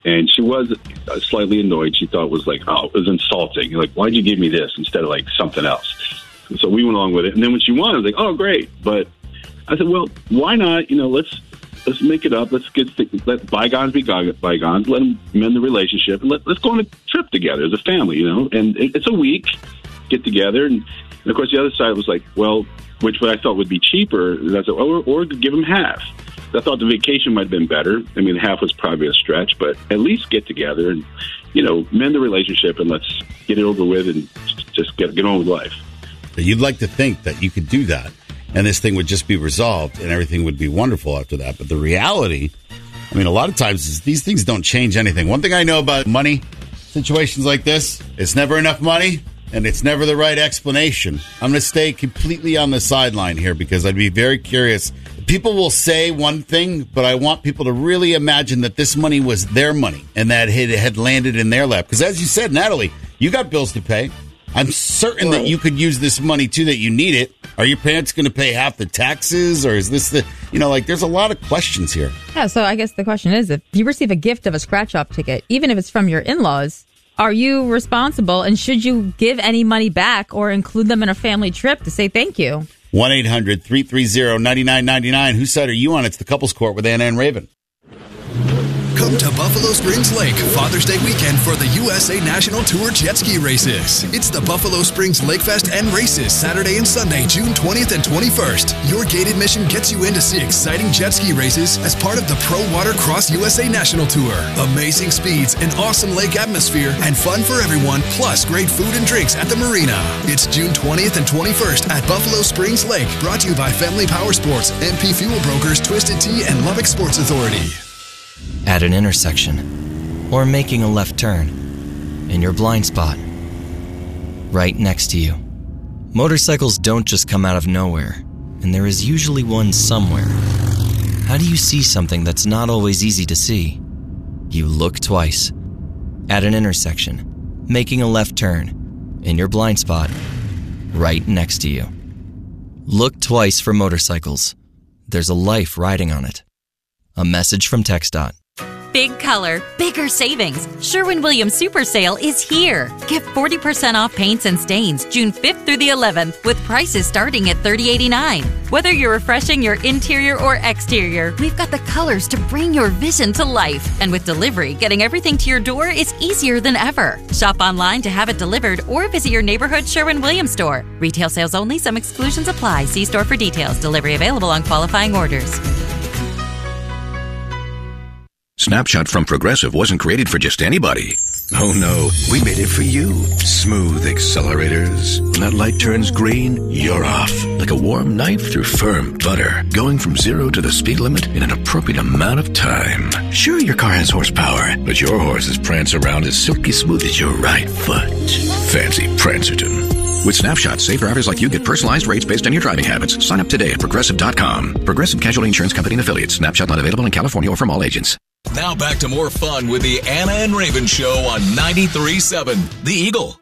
And she was slightly annoyed. She thought it was like, oh, it was insulting. Like, why'd you give me this instead of like something else? And so we went along with it. And then when she won, I was like, oh, great. But I said, well, why not? Let's make it up. Let's let bygones be bygones. Let them mend the relationship. And let's go on a trip together as a family, And it's a week, get together. And of course, the other side was like, well, which I thought would be cheaper. And I said, or give them half. I thought the vacation might have been better. I mean, half was probably a stretch, but at least get together and, mend the relationship and let's get it over with and just get on with life. You'd like to think that you could do that and this thing would just be resolved and everything would be wonderful after that. But the reality, a lot of times is these things don't change anything. One thing I know about money situations like this, it's never enough money. And it's never the right explanation. I'm going to stay completely on the sideline here because I'd be very curious. People will say one thing, but I want people to really imagine that this money was their money and that it had landed in their lap. Because as you said, Natalie, you got bills to pay. I'm certain that you could use this money, too, that you need it. Are your parents going to pay half the taxes? Or is this there's a lot of questions here. Yeah, so I guess the question is, if you receive a gift of a scratch-off ticket, even if it's from your in-laws, are you responsible, and should you give any money back or include them in a family trip to say thank you? 1-800-330-9999. Whose side are you on? It's the Couples Court with Anna and Raven. Come to Buffalo Springs Lake Father's Day weekend for the USA National Tour Jet Ski Races. It's the Buffalo Springs Lake Fest and Races Saturday and Sunday, June 20th and 21st. Your gate admission gets you in to see exciting jet ski races as part of the Pro Water Cross USA National Tour. Amazing speeds, an awesome lake atmosphere, and fun for everyone, plus great food and drinks at the marina. It's June 20th and 21st at Buffalo Springs Lake, brought to you by Family Power Sports, MP Fuel Brokers, Twisted Tea, and Lubbock Sports Authority. At an intersection, or making a left turn, in your blind spot, right next to you. Motorcycles don't just come out of nowhere, and there is usually one somewhere. How do you see something that's not always easy to see? You look twice. At an intersection, making a left turn, in your blind spot, right next to you. Look twice for motorcycles. There's a life riding on it. A message from TxDOT. Big color, bigger savings. Sherwin-Williams Super Sale is here. Get 40% off paints and stains June 5th through the 11th with prices starting at $30.89. Whether you're refreshing your interior or exterior, we've got the colors to bring your vision to life. And with delivery, getting everything to your door is easier than ever. Shop online to have it delivered or visit your neighborhood Sherwin-Williams store. Retail sales only. Some exclusions apply. See store for details. Delivery available on qualifying orders. Snapshot from Progressive wasn't created for just anybody. Oh no, we made it for you. Smooth accelerators. When that light turns green, you're off. Like a warm knife through firm butter. Going from 0 to the speed limit in an appropriate amount of time. Sure, your car has horsepower, but your horses prance around as silky smooth as your right foot. Fancy Prancerton. With Snapshot, safe drivers like you get personalized rates based on your driving habits. Sign up today at Progressive.com. Progressive Casualty Insurance Company and Affiliates. Snapshot not available in California or from all agents. Now back to more fun with the Anna and Raven Show on 93.7 The Eagle.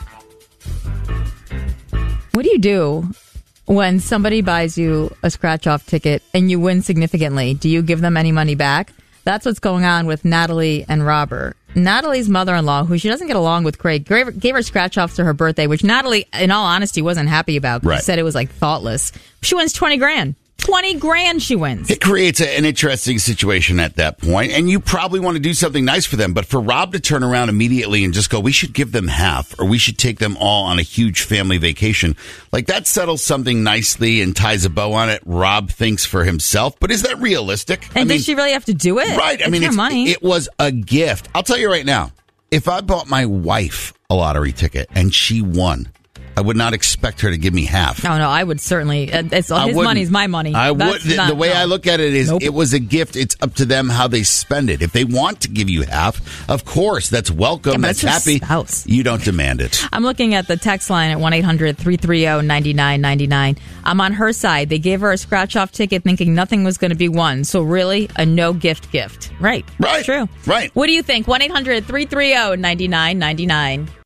What do you do when somebody buys you a scratch-off ticket and you win significantly? Do you give them any money back? That's what's going on with Natalie and Robert. Natalie's mother-in-law, who she doesn't get along with Craig, gave her scratch-offs to her birthday, which Natalie, in all honesty, wasn't happy about. Right. She said it was like thoughtless. She wins $20,000. $20,000 she wins. It creates an interesting situation at that point, and you probably want to do something nice for them. But for Rob to turn around immediately and just go, we should give them half, or we should take them all on a huge family vacation, like that settles something nicely and ties a bow on it. Rob thinks for himself, but is that realistic? And does she really have to do it? Right. It's her money. It was a gift. I'll tell you right now, if I bought my wife a lottery ticket and she won, I would not expect her to give me half. No, I would certainly. His money's my money. I would. The way I look at it is, It was a gift. It's up to them how they spend it. If they want to give you half, of course, that's welcome. That's happy. Spouse. You don't demand it. I'm looking at the text line at 1-800-330-9999. I'm on her side. They gave her a scratch-off ticket thinking nothing was going to be won. So really, a no-gift gift. Right. Right. True. Right. What do you think? 1-800-330-9999.